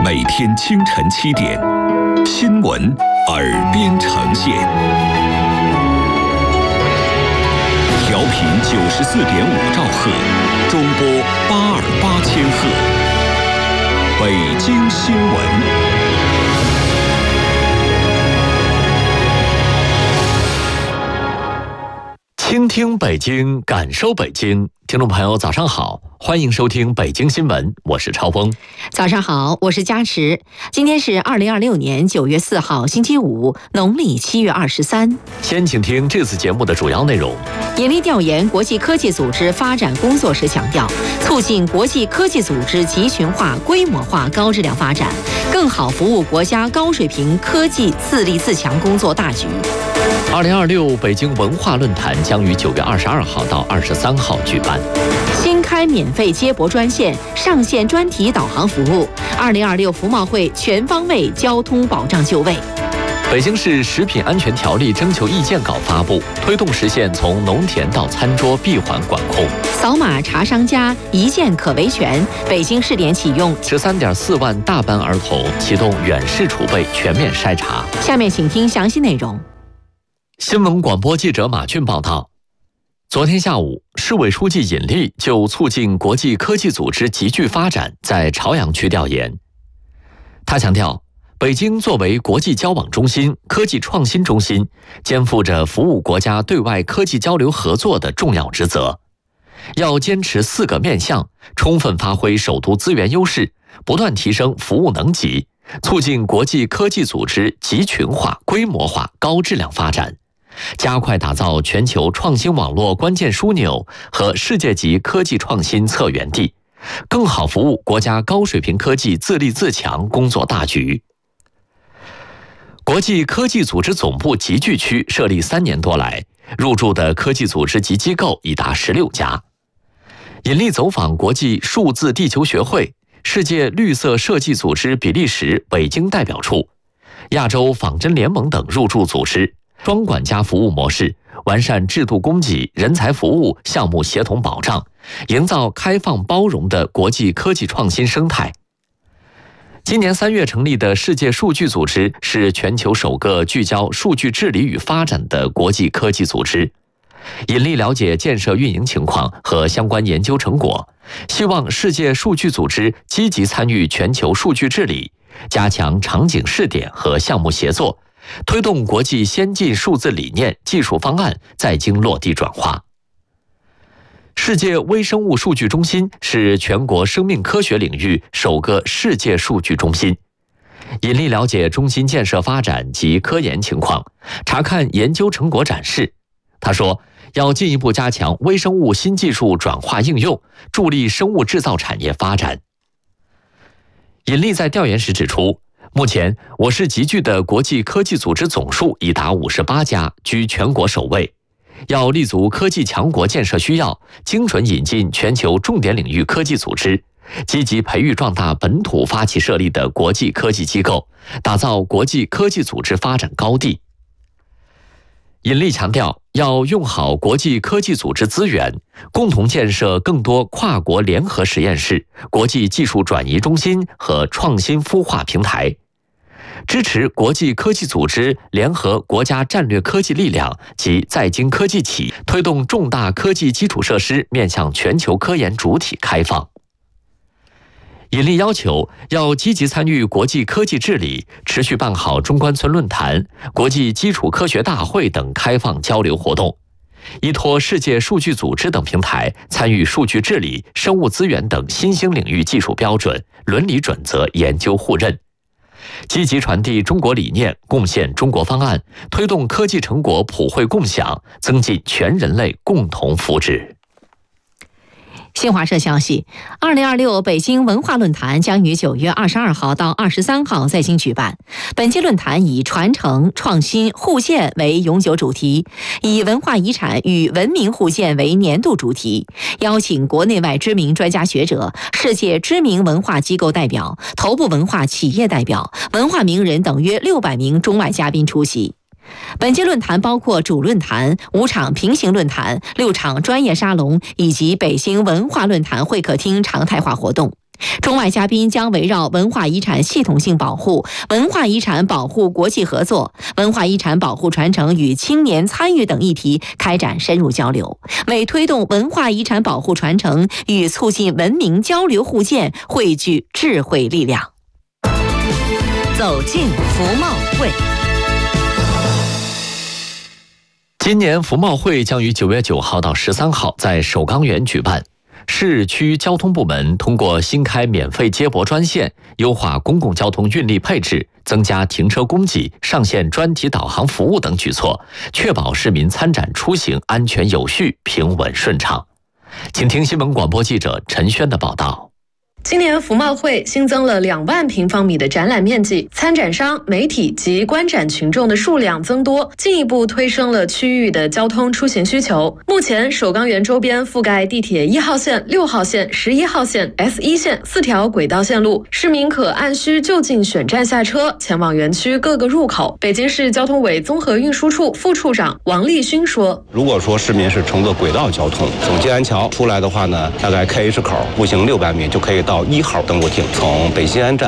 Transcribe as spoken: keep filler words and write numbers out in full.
每天清晨七点，新闻耳边呈现。调频九十四点五兆赫，中波八二八千赫。北京新闻。 倾听北京，感受北京。听众朋友早上好，欢迎收听北京新闻，我是超峰。 早上好，我是佳驰。今天是二零二六年九月四号星期五，农历七月二十三。 先请听这次节目的主要内容。 引力调研国际科技组织发展工作时强调，促进国际科技组织集群化、规模化、高质量发展，更好服务国家高水平科技自立自强工作大局。 二零二六北京文化论坛将于九月二十二号到二十三号举办。 新开免费接驳专线，上线专题导航服务。二零二六服贸会全方位交通保障就位。 北京市食品安全条例征求意见稿发布，推动实现从农田到餐桌闭环管控。 扫码查商家，一键可维权。北京试点启用十三点四万大班儿童启动远视储备全面筛查。 下面请听详细内容。 新闻广播记者马俊报道。昨天下午，市委书记尹力就促进国际科技组织集聚发展在朝阳区调研。他强调，北京作为国际交往中心、科技创新中心，肩负着服务国家对外科技交流合作的重要职责。要坚持四个面向，充分发挥首都资源优势，不断提升服务能级，促进国际科技组织集群化、规模化、高质量发展。加快打造全球创新网络关键枢纽和世界级科技创新策源地，更好服务国家高水平科技自立自强工作大局。国际科技组织总部集聚区设立三年多来，入驻的科技组织及机构已达十六家。尹力走访国际数字地球学会、世界绿色设计组织比利时北京代表处、亚洲仿真联盟等入驻组织，双管家服务模式，完善制度供给、人才服务、项目协同保障，营造开放包容的国际科技创新生态。今年三月成立的世界数据组织是全球首个聚焦数据治理与发展的国际科技组织。尹力了解建设运营情况和相关研究成果，希望世界数据组织积极参与全球数据治理，加强场景试点和项目协作，推动国际先进数字理念、技术方案在京落地转化。世界微生物数据中心是全国生命科学领域首个世界数据中心。尹力了解中心建设发展及科研情况，查看研究成果展示。他说，要进一步加强微生物新技术转化应用，助力生物制造产业发展。尹力在调研时指出，目前我市集聚的国际科技组织总数已达五十八家，居全国首位。要立足科技强国建设需要，精准引进全球重点领域科技组织，积极培育壮大本土发起设立的国际科技机构，打造国际科技组织发展高地。尹力强调，要用好国际科技组织资源，共同建设更多跨国联合实验室、国际技术转移中心和创新孵化平台，支持国际科技组织联合国家战略科技力量及在京科技企，推动重大科技基础设施面向全球科研主体开放。尹力要求要积极参与国际科技治理，持续办好中关村论坛、国际基础科学大会等开放交流活动，依托世界数据组织等平台，参与数据治理、生物资源等新兴领域技术标准、伦理准则研究互认，积极传递中国理念，贡献中国方案，推动科技成果普惠共享，增进全人类共同福祉。 新华社消息，二零二六北京文化论坛将于九月二十二号到二十三号在京举办。本届论坛以传承、创新、互鉴为永久主题，以文化遗产与文明互鉴为年度主题，邀请国内外知名专家学者、世界知名文化机构代表、头部文化企业代表、文化名人等约六百名中外嘉宾出席。本届论坛包括主论坛、五场平行论坛、六场专业沙龙以及北京文化论坛会客厅常态化活动。 中外嘉宾将围绕文化遗产系统性保护、文化遗产保护国际合作、文化遗产保护传承与青年参与等议题开展深入交流，为推动文化遗产保护传承与促进文明交流互鉴汇聚智慧力量。走进服贸会。 今年服贸会将于九月九号到十三号在首钢园举办。市区交通部门通过新开免费接驳专线、优化公共交通运力配置、增加停车供给、上线专题导航服务等举措，确保市民参展出行安全有序、平稳顺畅。请听新闻广播记者陈轩的报道。 今年服贸会新增了两万平方米的展览面积，参展商、媒体及观展群众的数量增多，进一步推升了区域的交通出行需求。目前，首钢园周边覆盖地铁一号线、六号线、十一号线、S 一线四条轨道线路，市民可按需就近选站下车，前往园区各个入口。北京市交通委综合运输处副处长王立勋说：“ 如果说市民是乘坐轨道交通，从静安桥出来的话呢，大概 K H 口步行六百米就可以到一号登陆厅，从北新安站